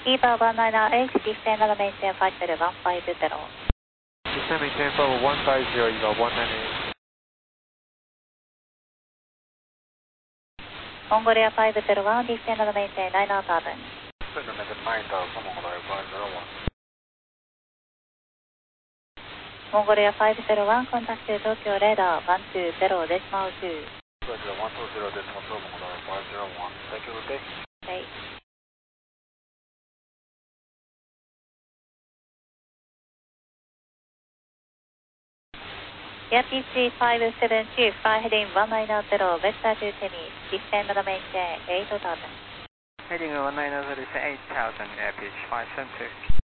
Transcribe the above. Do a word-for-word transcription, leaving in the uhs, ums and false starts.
Keeper one nine eight, descend and maintain five zero one five zero. Descend maintain level one five zero, you got one nine eight. Mongolia five zero one, descend and maintain nine out seven. Descend and maintain nine thousand, Mongolia five zero one. Mongolia five zero one, contact Tokyo radar one two zero decimal two. one two zero decimal two, Mongolia five zero one. Thank you, good day. Okay. Yankee three five seven two, fly heading one nine zero, vector to Tennis, descend and maintain eight thousand. Heading one nine zero, eight thousand, air pitch five seven two.